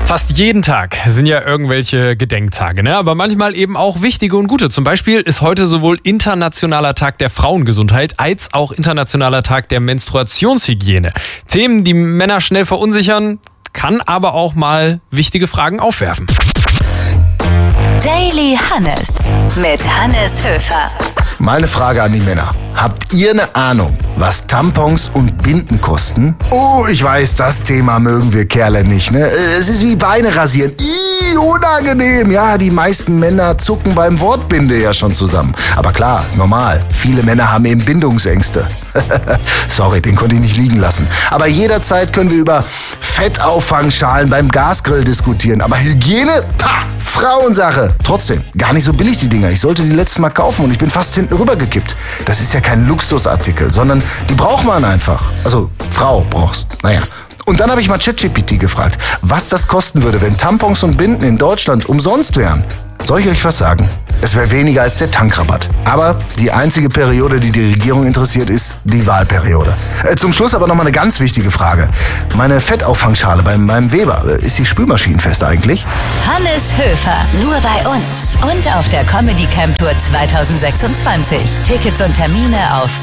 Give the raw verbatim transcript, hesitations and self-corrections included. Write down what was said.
Fast jeden Tag sind ja irgendwelche Gedenktage, ne? Aber manchmal eben auch wichtige und gute. Zum Beispiel ist heute sowohl Internationaler Tag der Frauengesundheit als auch Internationaler Tag der Menstruationshygiene. Themen, die Männer schnell verunsichern, kann aber auch mal wichtige Fragen aufwerfen. Daily Hannes mit Hannes Höfer. Mal eine Frage an die Männer. Habt ihr eine Ahnung, was Tampons und Binden kosten? Oh, ich weiß, das Thema mögen wir Kerle nicht, ne? Es ist wie Beine rasieren. Ih, unangenehm. Ja, die meisten Männer zucken beim Wort Binde ja schon zusammen. Aber klar, normal. Viele Männer haben eben Bindungsängste. Sorry, den konnte ich nicht liegen lassen. Aber jederzeit können wir über Fettauffangschalen beim Gasgrill diskutieren. Aber Hygiene? Pah! Frauensache. Trotzdem, gar nicht so billig die Dinger. Ich sollte die letztes Mal kaufen und ich bin fast hinten rübergekippt. Das ist ja kein Luxusartikel, sondern die braucht man einfach. Also, Frau brauchst. Naja. Und dann habe ich mal ChatGPT gefragt, was das kosten würde, wenn Tampons und Binden in Deutschland umsonst wären. Soll ich euch was sagen? Es wäre weniger als der Tankrabatt. Aber die einzige Periode, die die Regierung interessiert, ist die Wahlperiode. Äh, zum Schluss aber nochmal eine ganz wichtige Frage. Meine Fettauffangschale beim, beim Weber, ist die spülmaschinenfest eigentlich? Hannes Höfer, nur bei uns und auf der Comedy Camp Tour zwanzig sechsundzwanzig. Tickets und Termine auf